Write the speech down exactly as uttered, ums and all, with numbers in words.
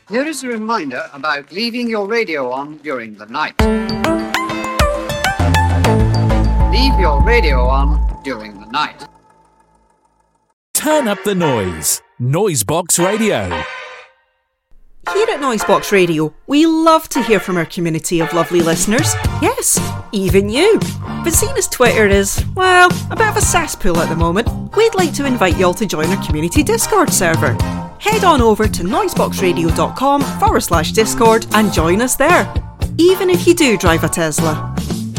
Here is a reminder about leaving your radio on during the night. Leave your radio on during the night. Turn up the noise. Noisebox Radio. Here at Noisebox Radio, we love to hear from our community of lovely listeners. Yes, even you. But seeing as Twitter is, well, a bit of a cesspool at the moment, we'd like to invite you all to join our community Discord server. Head on over to noiseboxradio.com forward slash Discord and join us there. Even if you do drive a Tesla.